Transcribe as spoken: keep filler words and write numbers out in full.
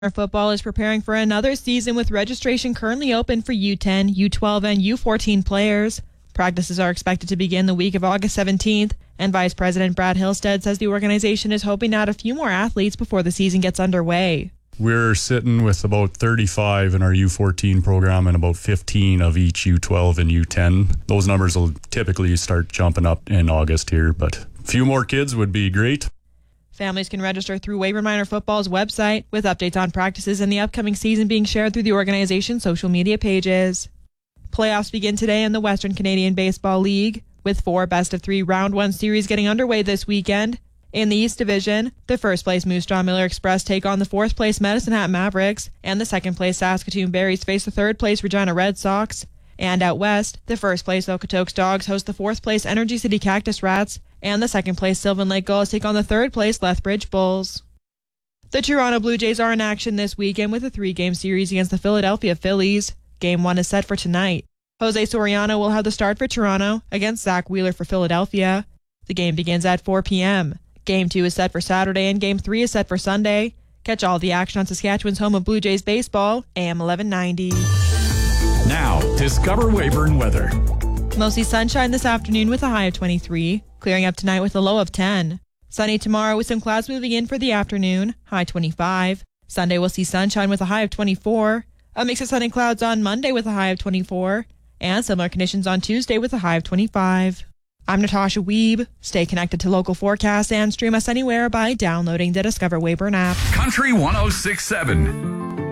Football is preparing for another season with registration currently open for U ten, U twelve, and U fourteen players. Practices are expected to begin the week of August seventeenth, and Vice President Brad Hillstead says the organization is hoping to add a few more athletes before the season gets underway. We're sitting with about thirty-five in our U fourteen program and about fifteen of each U twelve and U ten. Those numbers will typically start jumping up in August here, but a few more kids would be great. Families can register through Weyburn Minor Football's website, with updates on practices and the upcoming season being shared through the organization's social media pages. Playoffs begin today in the Western Canadian Baseball League, with four best-of-three Round one series getting underway this weekend. In the East Division, the first-place Moose Jaw Miller Express take on the fourth-place Medicine Hat Mavericks, and the second-place Saskatoon Berries face the third-place Regina Red Sox. And out west, the first-place Okotoks Dogs host the fourth-place Energy City Cactus Rats, and the second-place Sylvan Lake Gulls take on the third-place Lethbridge Bulls. The Toronto Blue Jays are in action this weekend with a three-game series against the Philadelphia Phillies. Game one is set for tonight. Jose Soriano will have the start for Toronto against Zach Wheeler for Philadelphia. The game begins at four p.m. Game two is set for Saturday, and Game three is set for Sunday. Catch all the action on Saskatchewan's home of Blue Jays baseball, A M eleven ninety. Now, discover Weyburn weather. Mostly sunshine this afternoon with a high of twenty-three, clearing up tonight with a low of ten. Sunny tomorrow with some clouds moving in for the afternoon, high twenty-five. Sunday we'll see sunshine with a high of twenty-four. A mix of sun and clouds on Monday with a high of twenty-four. And similar conditions on Tuesday with a high of twenty-five. I'm Natasha Weeb. Stay connected to local forecasts and stream us anywhere by downloading the Discover Weyburn app. Country one oh six point seven.